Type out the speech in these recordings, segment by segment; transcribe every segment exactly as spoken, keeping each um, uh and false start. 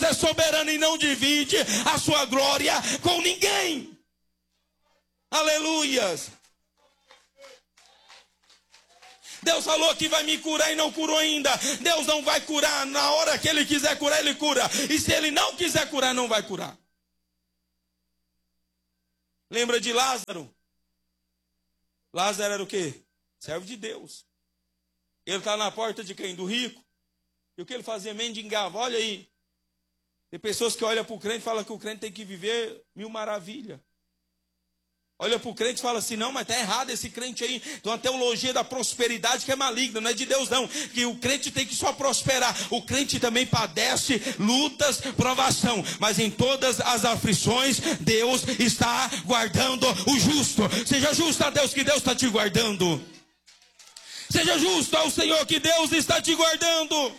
é soberano e não divide a sua glória com ninguém. Aleluias. Deus falou que vai me curar e não curou ainda. Deus não vai curar. Na hora que Ele quiser curar, Ele cura. E se Ele não quiser curar, não vai curar. Lembra de Lázaro? Lázaro era o quê? Servo de Deus. Ele está na porta de quem? Do rico. E o que ele fazia? Mendigava. Olha aí. Tem pessoas que olham para o crente e falam que o crente tem que viver mil maravilhas. Olha para o crente e fala assim, não, mas está errado esse crente aí. Tem uma teologia da prosperidade que é maligna, não é de Deus não. Que o crente tem que só prosperar. O crente também padece lutas, provação. Mas em todas as aflições, Deus está guardando o justo. Seja justo a Deus, que Deus está te guardando. Seja justo ao Senhor, que Deus está te guardando.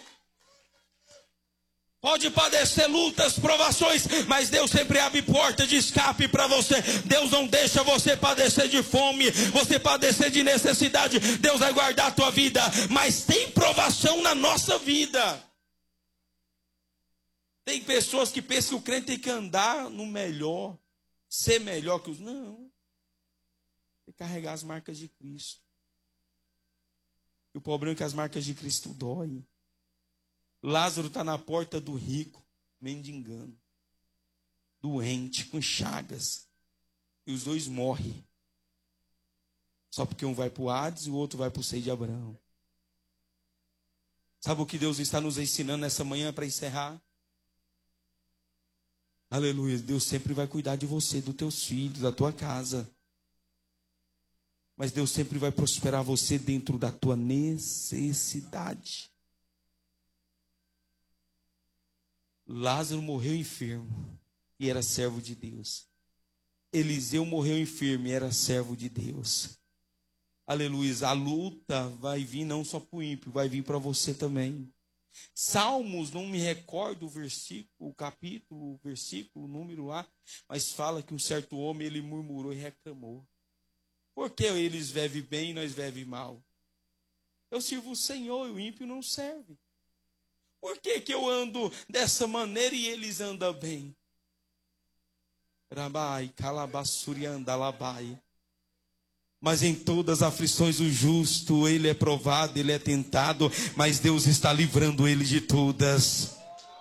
Pode padecer lutas, provações, mas Deus sempre abre porta de escape para você. Deus não deixa você padecer de fome, você padecer de necessidade. Deus vai guardar a tua vida, mas tem provação na nossa vida. Tem pessoas que pensam que o crente tem que andar no melhor, ser melhor que os... Não, tem que carregar as marcas de Cristo. E o problema é que as marcas de Cristo doem. Lázaro está na porta do rico, mendigando, doente, com chagas. E os dois morrem. Só porque um vai para o Hades e o outro vai para o seio de Abraão. Sabe o que Deus está nos ensinando nessa manhã para encerrar? Aleluia. Deus sempre vai cuidar de você, dos teus filhos, da tua casa. Mas Deus sempre vai prosperar você dentro da tua necessidade. Lázaro morreu enfermo e era servo de Deus. Eliseu morreu enfermo e era servo de Deus. Aleluia. A luta vai vir não só para o ímpio, vai vir para você também. Salmos, não me recordo o versículo, o capítulo, o versículo, o número lá, mas fala que um certo homem, ele murmurou e reclamou. Por que eles vivem bem e nós vivemos mal? Eu sirvo o Senhor e o ímpio não serve. Por que que eu ando dessa maneira e eles andam bem? Rabai, calabassurianda, labai. Mas em todas as aflições o justo, ele é provado, ele é tentado, mas Deus está livrando ele de todas.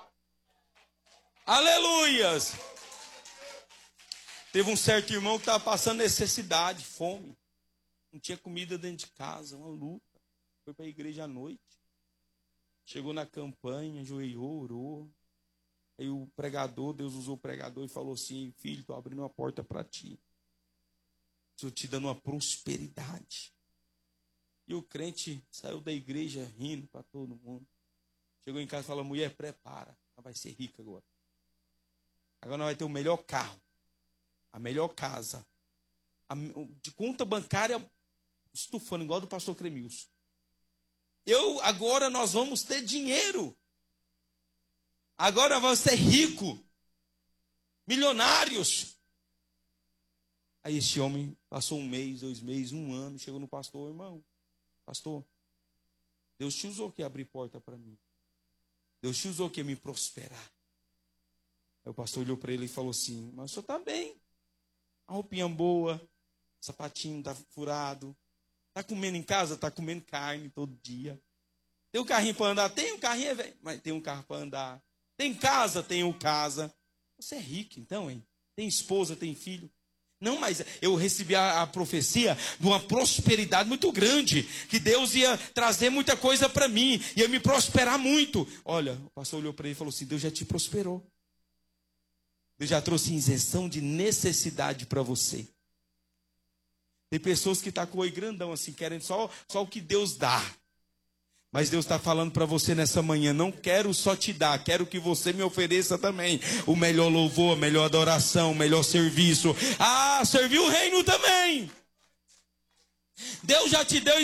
Aleluias! Teve um certo irmão que estava passando necessidade, fome. Não tinha comida dentro de casa, uma luta. Foi para a igreja à noite. Chegou na campanha, ajoelhou, orou. Aí o pregador, Deus usou o pregador e falou assim: filho, estou abrindo uma porta para ti. Estou te dando uma prosperidade. E o crente saiu da igreja rindo para todo mundo. Chegou em casa e falou: mulher, prepara, ela vai ser rica agora. Agora nós vamos ter o melhor carro, a melhor casa, a, de conta bancária estufando, igual do pastor Cremilson. Eu, agora nós vamos ter dinheiro. Agora vamos ser ricos, milionários. Aí esse homem passou um mês, dois meses, um ano, chegou no pastor: irmão, pastor, Deus te usou que abrir porta para mim. Deus te usou que me prosperar. Aí o pastor olhou para ele e falou assim: mas o senhor está bem. A roupinha boa, sapatinho está furado. Está comendo em casa? Está comendo carne todo dia. Tem um carrinho para andar? Tem um carrinho, velho, mas tem um carro para andar. Tem casa? Tenho casa. Você é rico então, hein? Tem esposa, tem filho. Não, mas eu recebi a, a profecia de uma prosperidade muito grande, que Deus ia trazer muita coisa para mim, ia me prosperar muito. Olha, o pastor olhou para ele e falou assim: Deus já te prosperou. Deus já trouxe isenção de necessidade para você. Tem pessoas que estão com o oi grandão assim, querendo só, só o que Deus dá. Mas Deus está falando para você nessa manhã: não quero só te dar, quero que você me ofereça também o melhor louvor, a melhor adoração, o melhor serviço. Ah, servir o reino também. Deus já te deu